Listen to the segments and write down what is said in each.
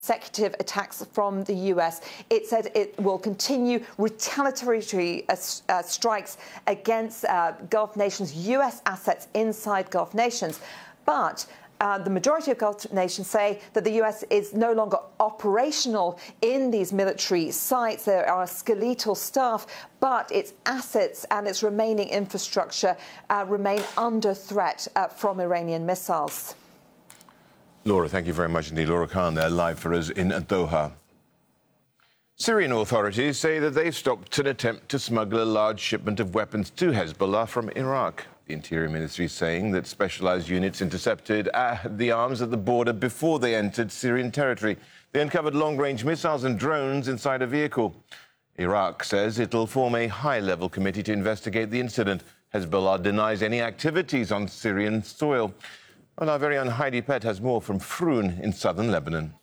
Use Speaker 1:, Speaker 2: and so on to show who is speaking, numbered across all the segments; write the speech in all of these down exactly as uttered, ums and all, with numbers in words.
Speaker 1: consecutive attacks from the U S. It said it will continue retaliatory uh, uh, strikes against uh, Gulf nations, U S assets inside Gulf nations. But Uh, the majority of Gulf nations say that the U S is no longer operational in these military sites. There are skeletal staff, but its assets and its remaining infrastructure uh, remain under threat uh, from Iranian missiles.
Speaker 2: Laura, thank you very much indeed. Laura Khan there, live for us in Doha. Syrian authorities say that they've stopped an attempt to smuggle a large shipment of weapons to Hezbollah from Iraq. The Interior Ministry is saying that specialised units intercepted uh, the arms at the border before they entered Syrian territory. They uncovered long-range missiles and drones inside a vehicle. Iraq says it'll form a high-level committee to investigate the incident. Hezbollah denies any activities on Syrian soil. Well, our very own Heidi Pett has more from Froon in southern Lebanon.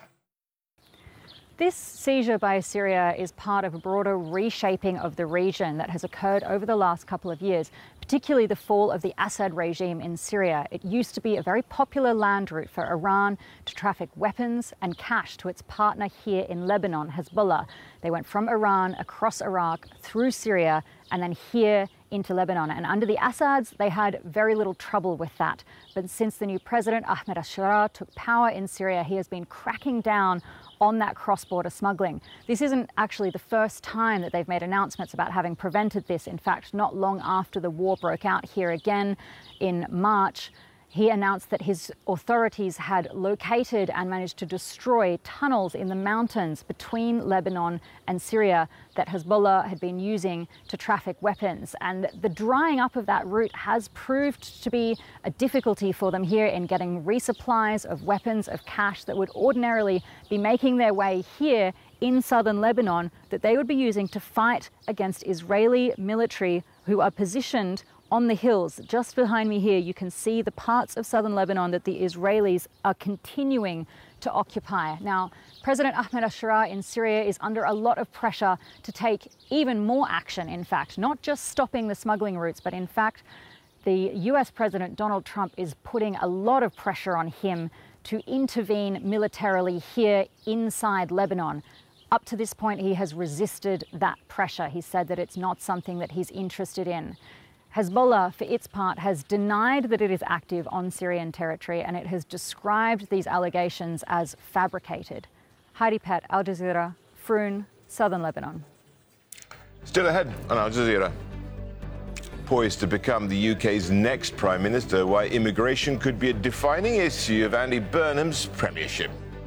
Speaker 3: This seizure by Syria is part of a broader reshaping of the region that has occurred over the last couple of years, particularly the fall of the Assad regime in Syria. It used to be a very popular land route for Iran to traffic weapons and cash to its partner here in Lebanon, Hezbollah. They went from Iran across Iraq through Syria and then here into Lebanon. And under the Assads, they had very little trouble with that. But since the new president, Ahmed al-Sharaa, took power in Syria, he has been cracking down on that cross-border smuggling. This isn't actually the first time that they've made announcements about having prevented this. In fact, not long after the war broke out here again in March, he announced that his authorities had located and managed to destroy tunnels in the mountains between Lebanon and Syria that Hezbollah had been using to traffic weapons. And the drying up of that route has proved to be a difficulty for them here in getting resupplies of weapons, of cash that would ordinarily be making their way here in southern Lebanon, that they would be using to fight against Israeli military who are positioned on the hills. Just behind me here, you can see the parts of southern Lebanon that the Israelis are continuing to occupy. Now, President Ahmed al-Sharaa in Syria is under a lot of pressure to take even more action, in fact, not just stopping the smuggling routes, but in fact, the U S President Donald Trump is putting a lot of pressure on him to intervene militarily here inside Lebanon. Up to this point, he has resisted that pressure. He said that it's not something that he's interested in. Hezbollah, for its part, has denied that it is active on Syrian territory, and it has described these allegations as fabricated. Heidi Pett, Al Jazeera, Froon, southern Lebanon.
Speaker 2: Still ahead on Al Jazeera. Poised to become the U K's next Prime Minister, why immigration could be a defining issue of Andy Burnham's premiership.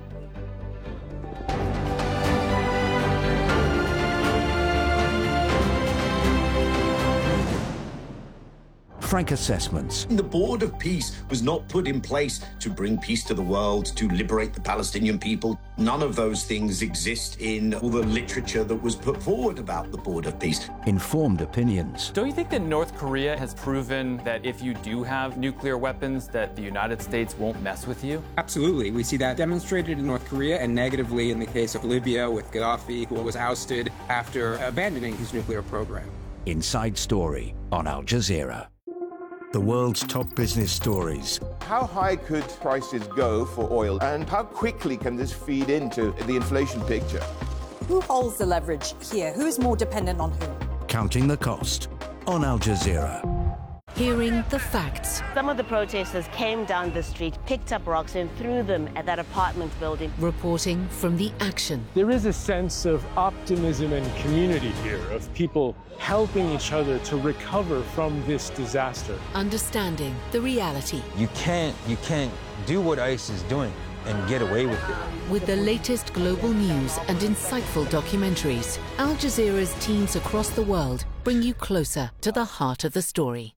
Speaker 4: Frank Assessments.
Speaker 5: The Board of Peace was not put in place to bring peace to the world, to liberate the Palestinian people. None of those things exist in all the literature that was put forward about the Board of Peace.
Speaker 4: Informed opinions.
Speaker 6: Don't you think that North Korea has proven that if you do have nuclear weapons, that the United States won't mess with you?
Speaker 7: Absolutely. We see that demonstrated in North Korea and negatively in the case of Libya with Gaddafi, who was ousted after abandoning his nuclear program.
Speaker 4: Inside Story on Al Jazeera. The world's top business stories.
Speaker 2: How high could prices go for oil, and how quickly can this feed into the inflation picture?
Speaker 8: Who holds the leverage here? Who is more dependent on whom?
Speaker 4: Counting the cost on Al Jazeera.
Speaker 9: Hearing the facts.
Speaker 10: Some of the protesters came down the street, picked up rocks and threw them at that apartment building.
Speaker 9: Reporting from the action.
Speaker 11: There is a sense of optimism and community here, of people helping each other to recover from this disaster.
Speaker 9: Understanding the reality.
Speaker 12: You can't, you can't do what ICE is doing and get away with it.
Speaker 9: With the latest global news and insightful documentaries, Al Jazeera's teams across the world bring you closer to the heart of the story.